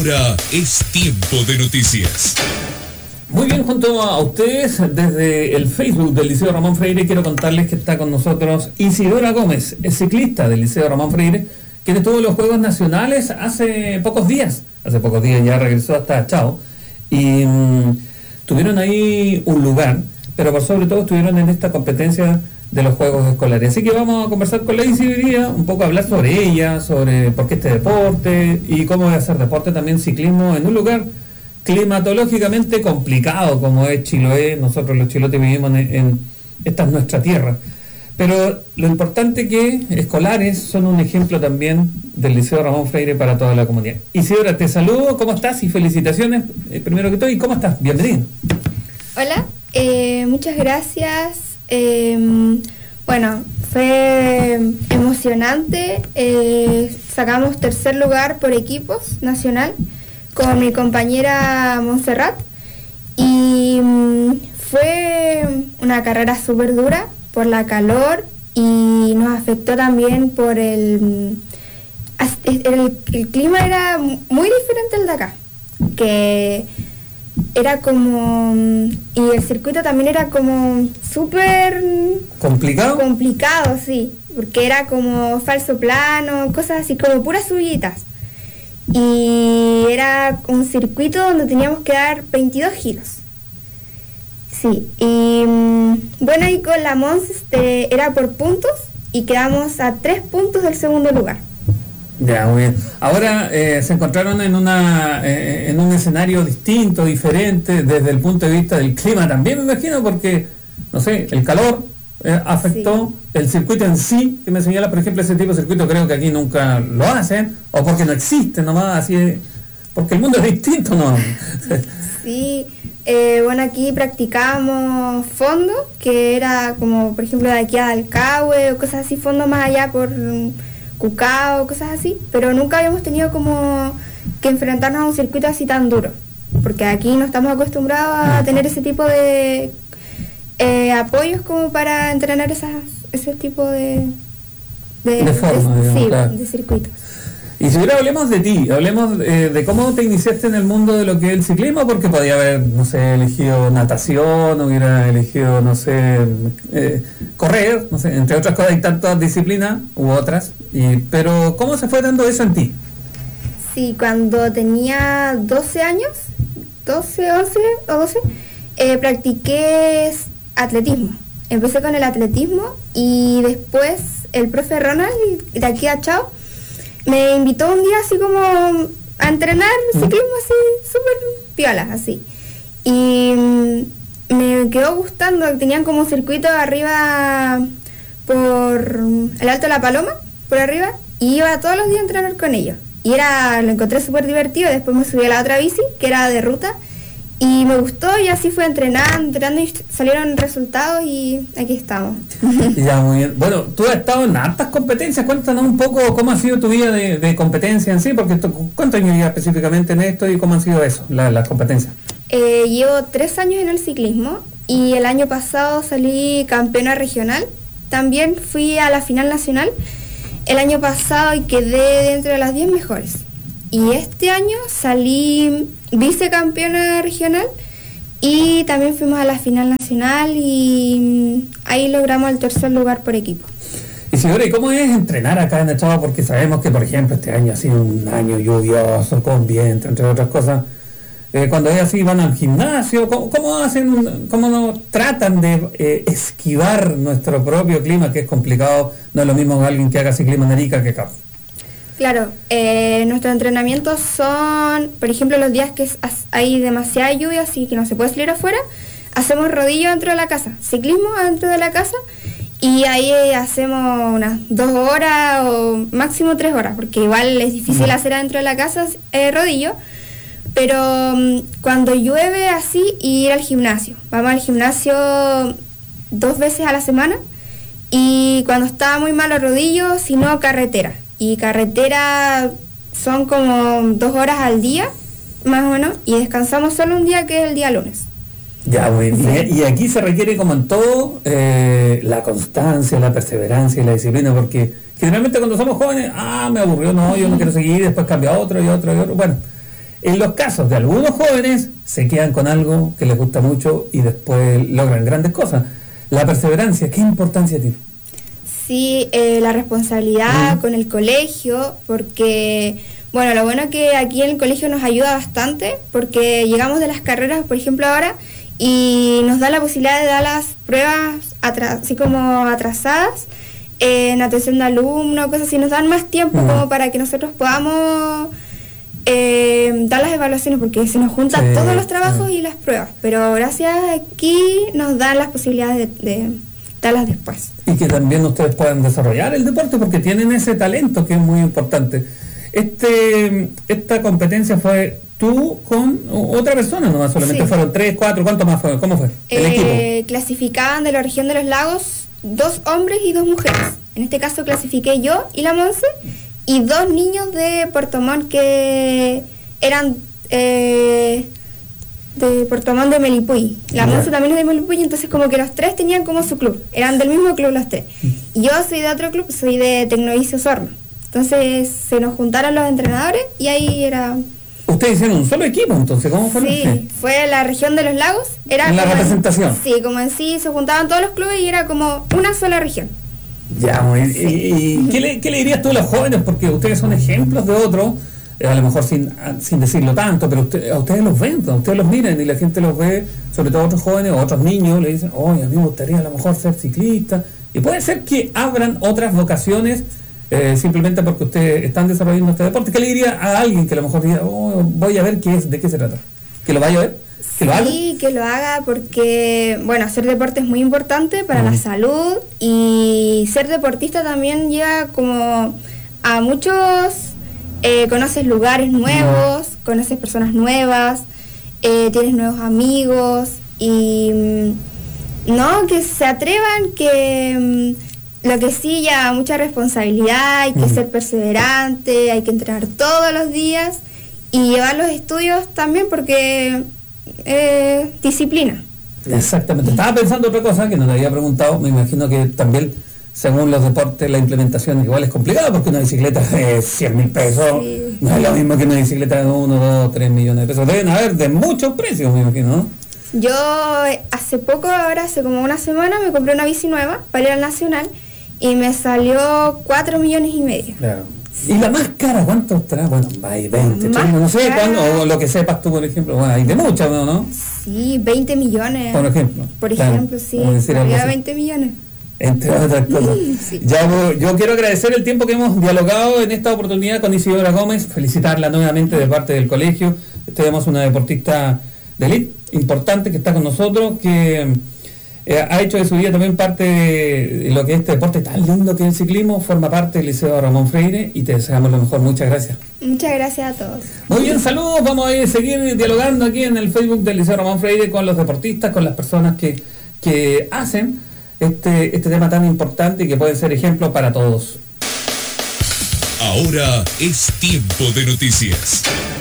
Ahora es tiempo de noticias. Muy bien, junto a ustedes, desde el Facebook del Liceo Ramón Freire, quiero contarles que está con nosotros Isidora Gómez, es ciclista del Liceo Ramón Freire, quien estuvo en los Juegos Nacionales hace pocos días ya regresó hasta Chao, y tuvieron ahí un lugar, pero por sobre todo estuvieron en esta competencia de los Juegos Escolares. Así que vamos a conversar con la Isi hoy día, un poco hablar sobre ella, sobre por qué este deporte y cómo es hacer deporte, también ciclismo, en un lugar climatológicamente complicado como es Chiloé. Nosotros los chilotes vivimos en esta es nuestra tierra, pero lo importante que escolares son un ejemplo también del Liceo Ramón Freire para toda la comunidad. Isidora, te saludo, ¿cómo estás? Y felicitaciones, primero que todo, ¿y cómo estás? Bienvenido. Hola, muchas gracias. Bueno, fue emocionante. Sacamos tercer lugar por equipos nacional con mi compañera Montserrat y fue una carrera súper dura por la calor y nos afectó también por el clima. Era muy diferente al de acá, que era como, y el circuito también era como súper complicado, sí, porque era como falso plano, cosas así, como puras subiditas, y era un circuito donde teníamos que dar 22 giros, sí, y bueno, y con la Mons era por puntos y quedamos a 3 puntos del segundo lugar. Ya, muy bien. Ahora se encontraron en un escenario distinto, diferente, desde el punto de vista del clima también, me imagino, porque, no sé, el calor afectó, sí. El circuito en sí, que me señala, por ejemplo, ese tipo de circuito creo que aquí nunca lo hacen, o porque no existe nomás, así es, porque el mundo es distinto, ¿no? Sí, bueno, aquí practicábamos fondo, que era como, por ejemplo, de aquí a Alcahue, o cosas así, fondo más allá por Cucao, cosas así, pero nunca habíamos tenido como que enfrentarnos a un circuito así tan duro, porque aquí no estamos acostumbrados a tener ese tipo de apoyos como para entrenar ese tipo de circuitos. Y si ahora hablemos de ti, hablemos de cómo te iniciaste en el mundo de lo que es el ciclismo, porque podía haber, no sé, elegido natación, hubiera elegido, no sé, correr, no sé, entre otras cosas hay tantas disciplinas u otras, pero ¿cómo se fue dando eso en ti? Sí, cuando tenía 12 años, 12, 11 o 12, practiqué atletismo. Empecé con el atletismo y después el profe Ronald, de aquí a Chao, me invitó un día así como a entrenar ciclismo así, súper piola, así. Y me quedó gustando, tenían como un circuito arriba por el Alto de la Paloma, por arriba, y iba todos los días a entrenar con ellos. Y lo encontré súper divertido, después me subí a la otra bici, que era de ruta, y me gustó, y así fui entrenando y salieron resultados y aquí estamos. Ya, muy bien. Bueno, tú has estado en hartas competencias, cuéntanos un poco cómo ha sido tu vida de competencia en sí, porque ¿cuántos años llevas específicamente en esto y cómo han sido eso, las competencias? Llevo 3 años en el ciclismo y el año pasado salí campeona regional, también fui a la final nacional el año pasado y quedé dentro de las 10 mejores. Y este año salí vicecampeona regional y también fuimos a la final nacional y ahí logramos el tercer lugar por equipo. Isidora, ¿y cómo es entrenar acá en el Chavo? Porque sabemos que, por ejemplo, este año ha sido un año lluvioso, con viento, entre otras cosas. Cuando es así, van al gimnasio, ¿cómo tratan de esquivar nuestro propio clima, que es complicado? No es lo mismo alguien que haga ciclismo en Arica que acá. Claro, nuestros entrenamientos son, por ejemplo, los días que hay demasiada lluvia, así que no se puede salir afuera, hacemos rodillo dentro de la casa, ciclismo dentro de la casa, y ahí hacemos unas 2 horas o máximo 3 horas, porque igual es difícil hacer adentro de la casa rodillo, pero cuando llueve así, ir al gimnasio. Vamos al gimnasio 2 veces a la semana, y cuando está muy malo rodillo, si no, carretera. Y carretera son como 2 horas al día, más o menos, y descansamos solo un día, que es el día lunes. Ya, bueno, y aquí se requiere, como en todo, la constancia, la perseverancia y la disciplina, porque generalmente cuando somos jóvenes, me aburrió, no, yo no quiero seguir, después cambia a otro y otro y otro. Bueno, En los casos de algunos jóvenes, se quedan con algo que les gusta mucho y después logran grandes cosas. La perseverancia, ¿qué importancia tiene? Sí, la responsabilidad con el colegio, porque, bueno, lo bueno que aquí en el colegio nos ayuda bastante, porque llegamos de las carreras, por ejemplo, ahora, y nos da la posibilidad de dar las pruebas así como atrasadas, en atención de alumnos, cosas así, nos dan más tiempo como para que nosotros podamos dar las evaluaciones, porque se nos juntan todos los trabajos y las pruebas, pero gracias aquí nos dan las posibilidades de darlas después. Y que también ustedes puedan desarrollar el deporte porque tienen ese talento que es muy importante. Esta competencia fue tú con otra persona, no solamente fueron 3, 4, ¿cuánto más fue? ¿Cómo fue el equipo? Clasificaban de la región de los lagos 2 hombres y 2 mujeres. En este caso clasifiqué yo y la Monse, y 2 niños de Puerto Montt que eran de Puerto Montt de Melipuy. La Monse también es de Melipuy, entonces como que los 3 tenían como su club, eran del mismo club los 3. Y yo soy de otro club, soy de Tecnovicio Osorno. Entonces se nos juntaron los entrenadores y ahí era... Ustedes hicieron un solo equipo, entonces, ¿cómo fue? Sí, fue la región de los lagos. Era en la representación. Sí, como en sí se juntaban todos los clubes y era como una sola región. Ya, ¿y qué le dirías tú a los jóvenes? Porque ustedes son ejemplos de otros, a lo mejor sin decirlo tanto, pero a ustedes los ven, ustedes los miran y la gente los ve, sobre todo otros jóvenes o otros niños, le dicen, oye, a mí me gustaría a lo mejor ser ciclista. Y puede ser que abran otras vocaciones simplemente porque ustedes están desarrollando este deporte. ¿Qué le diría a alguien que a lo mejor diga, voy a ver de qué se trata? ¿Que lo vaya a ver? ¿Que lo haga? Sí, que lo haga porque, bueno, hacer deporte es muy importante para la salud, y ser deportista también lleva como a muchos, conoces lugares nuevos, conoces personas nuevas, tienes nuevos amigos y no, que se atrevan, que lo que sí ya mucha responsabilidad, hay que ser perseverante, hay que entrenar todos los días y llevar los estudios también porque disciplina. Exactamente. Estaba pensando otra cosa que no te había preguntado. Me imagino que también, según los deportes, la implementación igual es complicada porque una bicicleta de 100.000 pesos no es lo mismo que una bicicleta de 1, 2, 3 millones de pesos. Deben haber de muchos precios, me imagino, ¿no? Yo hace poco, ahora hace como una semana, me compré una bici nueva para ir al Nacional y me salió 4,5 millones. Claro. ¿Y la más cara cuánto estará? Bueno, hay 20, no sé cuándo, o lo que sepas tú, por ejemplo. Bueno, hay de muchas, ¿no? Sí, 20 millones. Por ejemplo. Por ejemplo, sí. Había 20 millones. Entre otras cosas. Sí. Yo quiero agradecer el tiempo que hemos dialogado en esta oportunidad con Isidora Gómez, felicitarla nuevamente de parte del colegio. Tenemos una deportista de elite importante que está con nosotros, que ha hecho de su vida también parte de lo que este deporte tan lindo que es el ciclismo, forma parte del Liceo Ramón Freire, y te deseamos lo mejor. Muchas gracias. Muchas gracias a todos. Muy bien, saludos. Vamos a seguir dialogando aquí en el Facebook del Liceo Ramón Freire con los deportistas, con las personas que hacen este tema tan importante y que pueden ser ejemplos para todos. Ahora es tiempo de noticias.